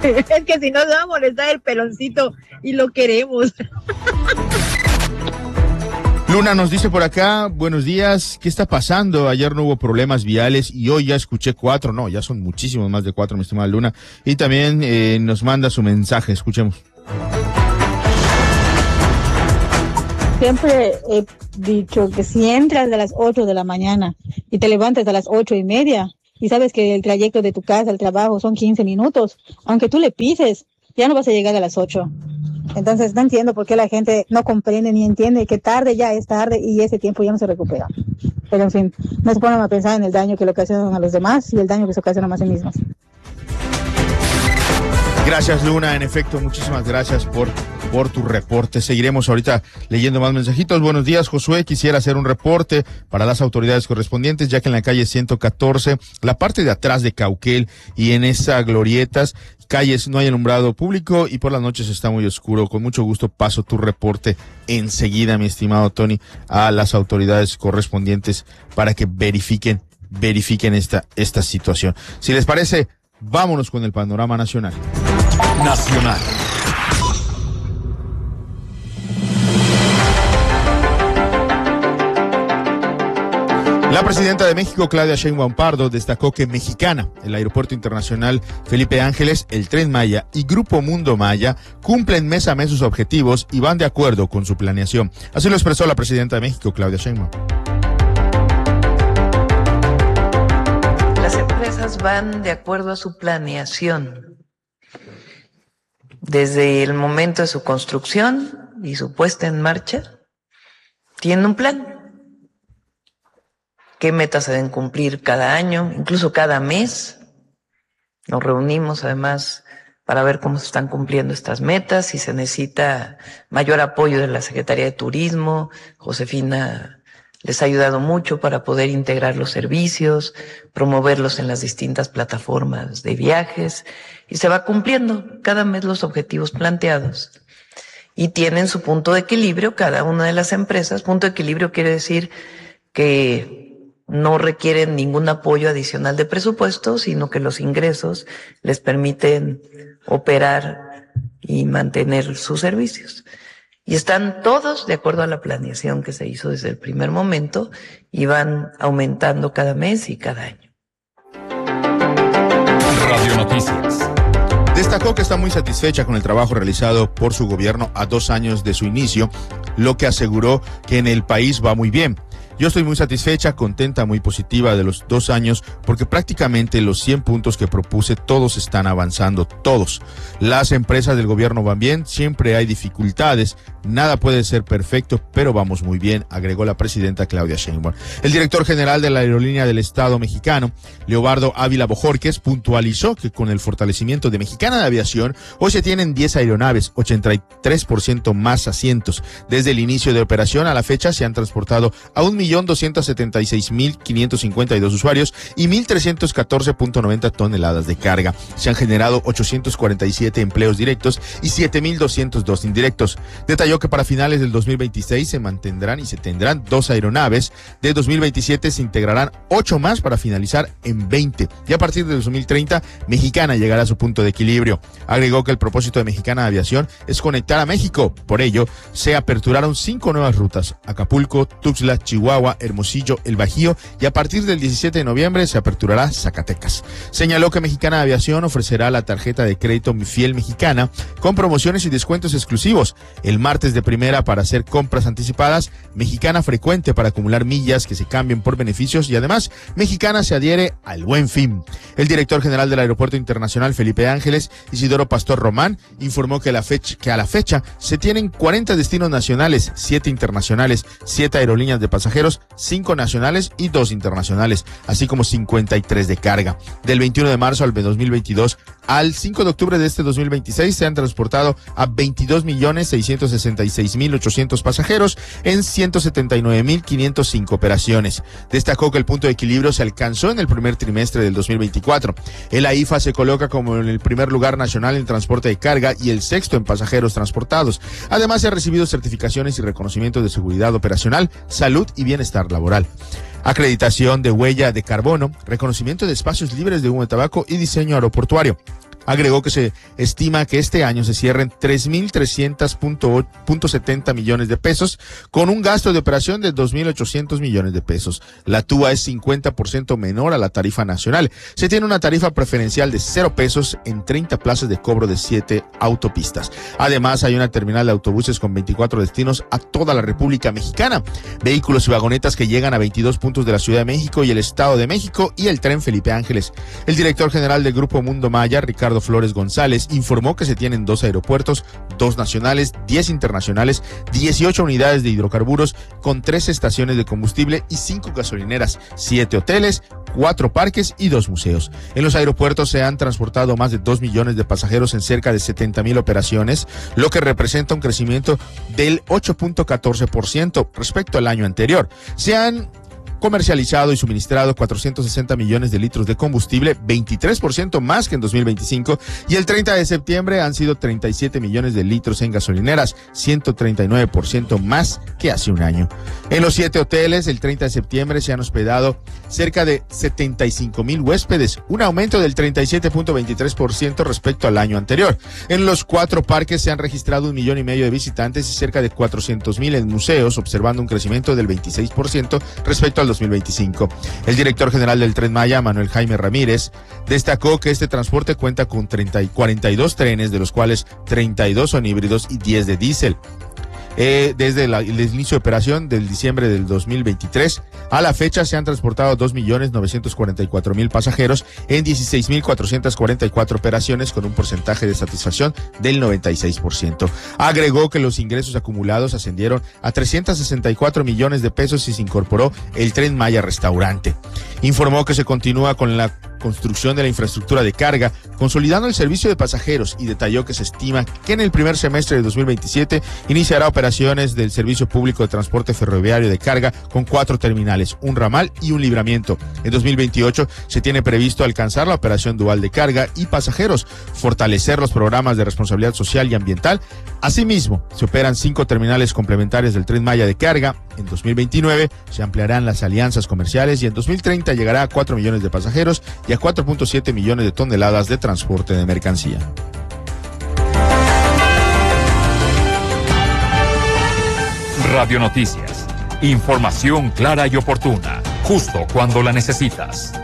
Es que si nos va a molestar el peloncito y lo queremos. Luna nos dice por acá, buenos días, ¿qué está pasando? Ayer no hubo problemas viales y hoy ya escuché 4, no, ya son muchísimos más de 4, mi estimada Luna. Y también nos manda su mensaje, escuchemos. Siempre he dicho que si entras a las 8 de la mañana y te levantas a las 8:30 y sabes que el trayecto de tu casa al trabajo son 15 minutos, aunque tú le pises, ya no vas a llegar a las 8. Entonces no entiendo por qué la gente no comprende ni entiende que tarde ya es tarde y ese tiempo ya no se recupera. Pero en fin, no se ponen a pensar en el daño que le ocasionan a los demás y el daño que se ocasiona más a sí mismos. Gracias, Luna, en efecto, muchísimas gracias por tu reporte. Seguiremos ahorita leyendo más mensajitos. Buenos días, Josué, quisiera hacer un reporte para las autoridades correspondientes, ya que en la calle 114, la parte de atrás de Cauquel y en esas glorietas, calles no hay alumbrado público y por las noches está muy oscuro. Con mucho gusto paso tu reporte enseguida, mi estimado Tony, a las autoridades correspondientes para que verifiquen esta situación. Si les parece, vámonos con el panorama nacional. La presidenta de México, Claudia Sheinbaum Pardo, destacó que Mexicana, el Aeropuerto Internacional Felipe Ángeles, el Tren Maya y Grupo Mundo Maya cumplen mes a mes sus objetivos y van de acuerdo con su planeación. Así lo expresó la presidenta de México, Claudia Sheinbaum. Las empresas van de acuerdo a su planeación. Desde el momento de su construcción y su puesta en marcha, tienen un plan. ¿Qué metas se deben cumplir cada año, incluso cada mes? Nos reunimos además para ver cómo se están cumpliendo estas metas, si se necesita mayor apoyo de la Secretaría de Turismo. Josefina les ha ayudado mucho para poder integrar los servicios, promoverlos en las distintas plataformas de viajes, y se va cumpliendo cada mes los objetivos planteados. Y tienen su punto de equilibrio cada una de las empresas. Punto de equilibrio quiere decir que no requieren ningún apoyo adicional de presupuesto, sino que los ingresos les permiten operar y mantener sus servicios. Y están todos de acuerdo a la planeación que se hizo desde el primer momento y van aumentando cada mes y cada año. Radio Noticias. Destacó que está muy satisfecha con el trabajo realizado por su gobierno a 2 años de su inicio, lo que aseguró que en el país va muy bien. Yo estoy muy satisfecha, contenta, muy positiva de los 2 años, porque prácticamente los 100 puntos que propuse, todos están avanzando, todos. Las empresas del gobierno van bien, siempre hay dificultades, nada puede ser perfecto, pero vamos muy bien, agregó la presidenta Claudia Sheinbaum. El director general de la Aerolínea del Estado mexicano, Leobardo Ávila Bojorquez, puntualizó que con el fortalecimiento de Mexicana de Aviación, hoy se tienen 10 aeronaves, 83% más asientos. Desde el inicio de operación a la fecha se han transportado a 1.276.552 usuarios y 1.314.90 toneladas de carga. Se han generado 847 empleos directos y 7.202 indirectos. Detalló que para finales del 2026 se mantendrán y se tendrán 2 aeronaves. De 2027 se integrarán 8 más para finalizar en 20. Y a partir de 2030, Mexicana llegará a su punto de equilibrio. Agregó que el propósito de Mexicana de Aviación es conectar a México. Por ello, se aperturaron 5 nuevas rutas: Acapulco, Tuxtla, Chihuahua, Hermosillo, El Bajío, y a partir del 17 de noviembre se aperturará Zacatecas. Señaló que Mexicana de Aviación ofrecerá la tarjeta de crédito Mi Fiel Mexicana con promociones y descuentos exclusivos. El martes de primera para hacer compras anticipadas, Mexicana Frecuente para acumular millas que se cambien por beneficios, y además Mexicana se adhiere al Buen Fin. El director general del Aeropuerto Internacional Felipe Ángeles, Isidoro Pastor Román, informó que a la fecha se tienen 40 destinos nacionales, 7 internacionales, 7 aerolíneas de pasajeros, 5 nacionales y 2 internacionales, así como 53 de carga. Del 21 de marzo al 2022 al 5 de octubre de este 2026 se han transportado a 22.666.800 pasajeros en 179.505 operaciones. Destacó que el punto de equilibrio se alcanzó en el primer trimestre del 2024. El AIFA se coloca como en el primer lugar nacional en transporte de carga y el sexto en pasajeros transportados. Además, se ha recibido certificaciones y reconocimientos de seguridad operacional, salud y bienestar laboral. Acreditación de huella de carbono, reconocimiento de espacios libres de humo de tabaco y diseño aeroportuario. Agregó que se estima que este año se cierren 3.300.70 millones de pesos, con un gasto de operación de 2.800 millones de pesos. La TUA es 50% menor a la tarifa nacional. Se tiene una tarifa preferencial de 0 pesos en 30 plazas de cobro de 7 autopistas. Además, hay una terminal de autobuses con 24 destinos a toda la República Mexicana, vehículos y vagonetas que llegan a 22 puntos de la Ciudad de México y el Estado de México, y el tren Felipe Ángeles. El director general del Grupo Mundo Maya, Ricardo Flores González, informó que se tienen 2 aeropuertos, 2 nacionales, 10 internacionales, 18 unidades de hidrocarburos con 3 estaciones de combustible y 5 gasolineras, 7 hoteles, 4 parques y 2 museos. En los aeropuertos se han transportado más de 2 millones de pasajeros en cerca de 70,000 operaciones, lo que representa un crecimiento del 8.14% respecto al año anterior. Se han comercializado y suministrado 460 millones de litros de combustible, 23% más que en 2025, y el 30 de septiembre han sido 37 millones de litros en gasolineras, 139% más que hace un año. En los 7 hoteles, el 30 de septiembre se han hospedado cerca de 75,000 huéspedes, un aumento del 37.23% respecto al año anterior. En los 4 parques se han registrado 1,5 millones de visitantes y cerca de 400,000 en museos, observando un crecimiento del 26% respecto al 2025. El director general del Tren Maya, Manuel Jaime Ramírez, destacó que este transporte cuenta con 42 trenes, de los cuales 32 son híbridos y 10 de diésel. Desde el inicio de operación del diciembre del 2023 a la fecha se han transportado 2.944.000 pasajeros en 16.444 operaciones, con un porcentaje de satisfacción del 96%. Agregó que los ingresos acumulados ascendieron a 364 millones de pesos y se incorporó el Tren Maya Restaurante. Informó que se continúa con la construcción de la infraestructura de carga, consolidando el servicio de pasajeros, y detalló que se estima que en el primer semestre de 2027 iniciará operaciones del servicio público de transporte ferroviario de carga con 4 terminales, un ramal y un libramiento. En 2028 se tiene previsto alcanzar la operación dual de carga y pasajeros, fortalecer los programas de responsabilidad social y ambiental. Asimismo, se operan 5 terminales complementarias del Tren Maya de carga. En 2029 se ampliarán las alianzas comerciales y en 2030 llegará a 4 millones de pasajeros y a 4.7 millones de toneladas de transporte de mercancía. Radio Noticias. Información clara y oportuna, justo cuando la necesitas.